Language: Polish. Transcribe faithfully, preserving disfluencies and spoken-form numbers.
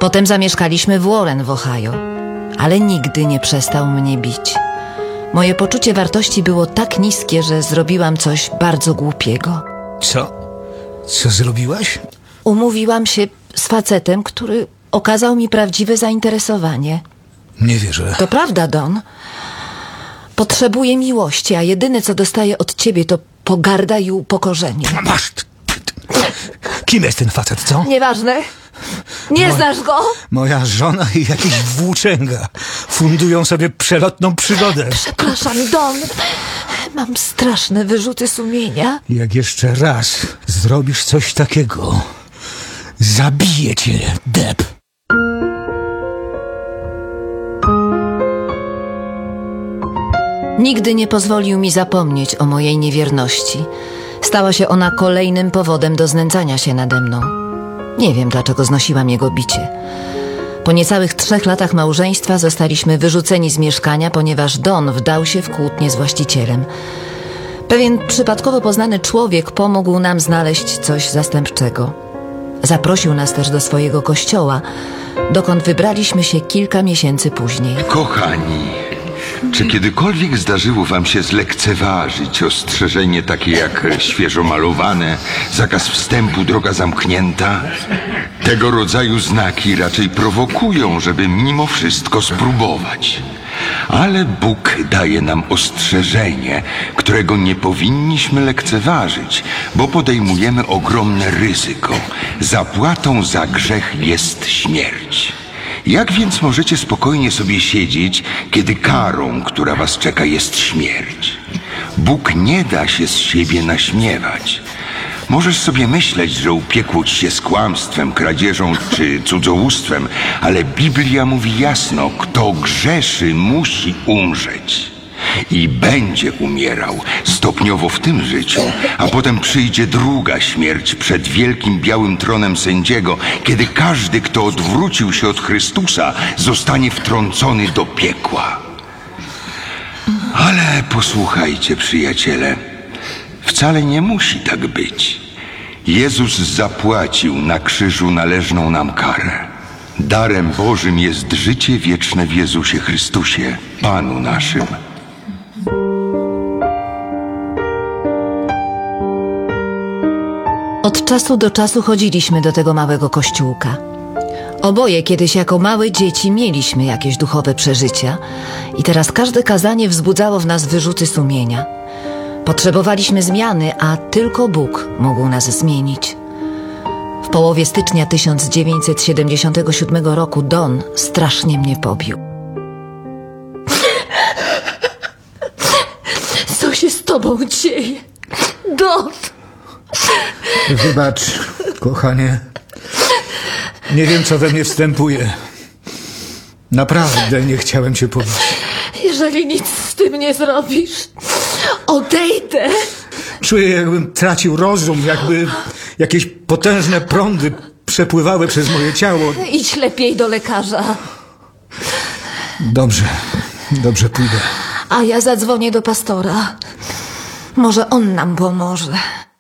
Potem zamieszkaliśmy w Warren w Ohio, ale nigdy nie przestał mnie bić. Moje poczucie wartości było tak niskie, że zrobiłam coś bardzo głupiego. Co? Co zrobiłaś? Umówiłam się z facetem, który okazał mi prawdziwe zainteresowanie. Nie wierzę. To prawda, Don. Potrzebuję miłości, a jedyne, co dostaję od ciebie, to pogarda i upokorzenie. Masz... Kim jest ten facet, co? Nieważne. Nie Mo- znasz go? Moja żona i jakiś włóczęga fundują sobie przelotną przygodę. Przepraszam, Don. Mam straszne wyrzuty sumienia. Jak jeszcze raz zrobisz coś takiego, zabiję cię, Deb. Nigdy nie pozwolił mi zapomnieć o mojej niewierności. Stała się ona kolejnym powodem do znęcania się nade mną. Nie wiem, dlaczego znosiłam jego bicie. Po niecałych trzech latach małżeństwa zostaliśmy wyrzuceni z mieszkania, ponieważ Don wdał się w kłótnię z właścicielem. Pewien przypadkowo poznany człowiek pomógł nam znaleźć coś zastępczego. Zaprosił nas też do swojego kościoła, dokąd wybraliśmy się kilka miesięcy później. Kochani, czy kiedykolwiek zdarzyło wam się zlekceważyć ostrzeżenie takie jak świeżo malowane, zakaz wstępu, droga zamknięta? Tego rodzaju znaki raczej prowokują, żeby mimo wszystko spróbować. Ale Bóg daje nam ostrzeżenie, którego nie powinniśmy lekceważyć, bo podejmujemy ogromne ryzyko. Zapłatą za grzech jest śmierć. Jak więc możecie spokojnie sobie siedzieć, kiedy karą, która was czeka, jest śmierć? Bóg nie da się z siebie naśmiewać. Możesz sobie myśleć, że upiekło ci się z kłamstwem, kradzieżą czy cudzołóstwem, ale Biblia mówi jasno, kto grzeszy, musi umrzeć. I będzie umierał stopniowo w tym życiu, a potem przyjdzie druga śmierć przed wielkim białym tronem sędziego, kiedy każdy, kto odwrócił się od Chrystusa, zostanie wtrącony do piekła. Ale posłuchajcie, przyjaciele, wcale nie musi tak być. Jezus zapłacił na krzyżu należną nam karę. Darem Bożym jest życie wieczne w Jezusie Chrystusie, Panu naszym. Od czasu do czasu chodziliśmy do tego małego kościółka. Oboje kiedyś jako małe dzieci mieliśmy jakieś duchowe przeżycia i teraz każde kazanie wzbudzało w nas wyrzuty sumienia. Potrzebowaliśmy zmiany, a tylko Bóg mógł nas zmienić. W połowie stycznia tysiąc dziewięćset siedemdziesiątego siódmego roku Don strasznie mnie pobił. Co się z tobą dzieje? Don! Wybacz, kochanie. Nie wiem, co we mnie wstępuje. Naprawdę nie chciałem cię pobić. Jeżeli nic z tym nie zrobisz, odejdę. Czuję, jakbym tracił rozum, jakby jakieś potężne prądy przepływały przez moje ciało. Idź lepiej do lekarza. Dobrze, dobrze pójdę. A ja zadzwonię do pastora. Może on nam pomoże.